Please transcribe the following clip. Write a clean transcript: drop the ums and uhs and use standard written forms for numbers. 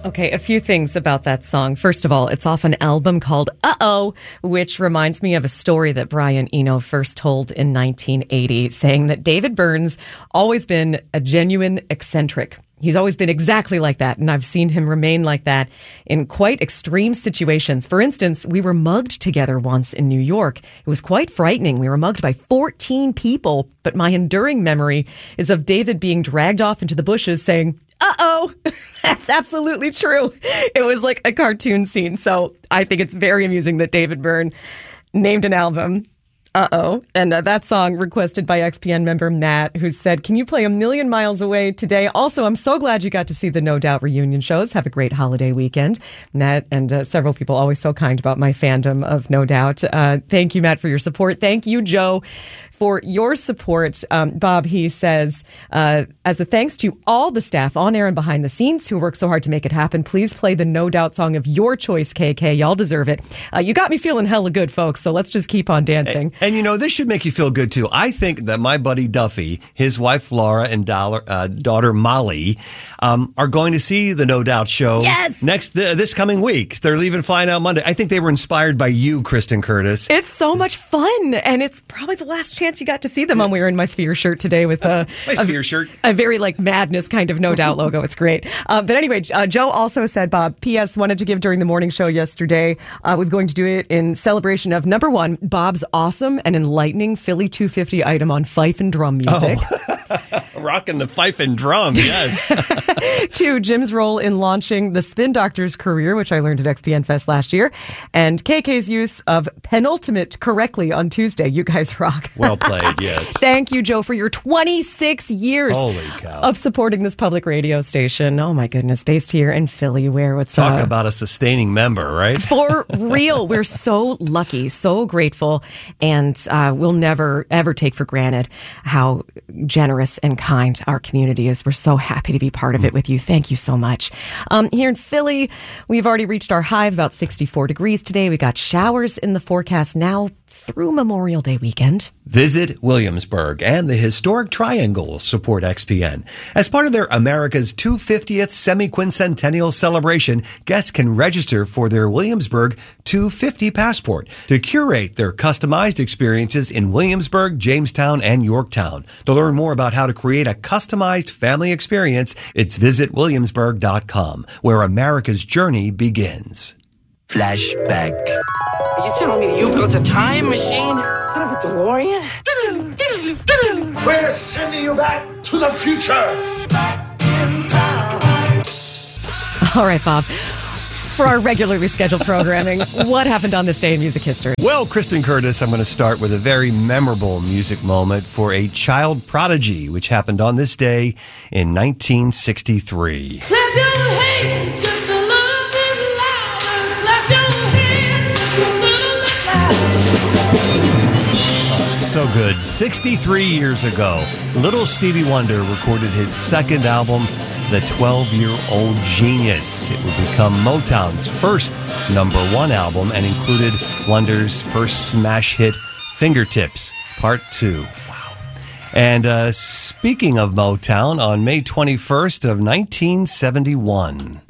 Okay, a few things about that song. First of all, it's off an album called Uh-Oh, which reminds me of a story that Brian Eno first told in 1980, saying that David Byrne's always been a genuine eccentric. He's always been exactly like that, and I've seen him remain like that in quite extreme situations. For instance, we were mugged together once in New York. It was quite frightening. We were mugged by 14 people, but my enduring memory is of David being dragged off into the bushes saying, uh-oh, that's absolutely true. It was like a cartoon scene. So I think it's very amusing that David Byrne named an album Uh-oh. And that song requested by XPN member Matt, who said, can you play A Million Miles Away today? Also, I'm so glad you got to see the No Doubt reunion shows. Have a great holiday weekend. Matt and several people always so kind about my fandom of No Doubt. Thank you, Matt, for your support. Thank you, Joe, for your support. Bob, he says, as a thanks to all the staff on air and behind the scenes who work so hard to make it happen, please play the No Doubt song of your choice, KK. Y'all deserve it. You got me feeling hella good, folks, so let's just keep on dancing. And you know, this should make you feel good, too. I think that my buddy Duffy, his wife Laura, and daughter Molly are going to see the No Doubt show this coming week. They're leaving flying out Monday. I think they were inspired by you, Kristen Curtis. It's so much fun, and it's probably the last chance you got to see them. I'm wearing my Sphere shirt today with Sphere shirt. A very like madness kind of No Doubt logo. It's great. But anyway, Joe also said, Bob, P.S. wanted to give during the morning show yesterday. Was going to do it in celebration of number one, Bob's awesome and enlightening Philly 250 item on fife and drum music. Oh. Rocking the fife and drum, yes. 2, Jim's role in launching the Spin Doctor's career, which I learned at XPN Fest last year. And KK's use of penultimate correctly on Tuesday. You guys rock. Well played, yes. Thank you, Joe, for your 26 years of supporting this public radio station. Oh, my goodness. Based here in Philly, where it's... Talk about a sustaining member, right? For real. We're so lucky, so grateful, and we'll never, ever take for granted how generous and kind our community is. We're so happy to be part of it with you. Thank you so much. Here in Philly, we've already reached our high of about 64 degrees today. We got showers in the forecast now through Memorial Day weekend. Visit Williamsburg and the Historic Triangle support XPN. As part of their America's 250th semi-quincentennial celebration, guests can register for their Williamsburg 250 passport to curate their customized experiences in Williamsburg, Jamestown, and Yorktown. To learn more about how to create a customized family experience, it's visitwilliamsburg.com, where America's journey begins. Flashback. Are you telling me you built a time machine out of a DeLorean? We're sending you back to the future. Back in time. All right, Bob. For our regularly scheduled programming, what happened on this day in music history? Well, Kristen Curtis, I'm going to start with a very memorable music moment for a child prodigy, which happened on this day in 1963. Clap your hands just a little bit louder. Clap your hands just a little bit louder. So good. 63 years ago, little Stevie Wonder recorded his second album, The 12-Year-Old Genius. It would become Motown's first #1 album and included Wonder's first smash hit, Fingertips, Part 2. Wow. And speaking of Motown, on May 21st of 1971...